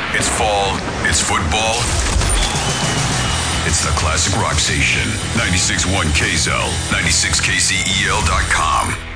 It's fall. It's football. It's the Classic Rock Station. 96.1 KZEL, 96KCEL.com.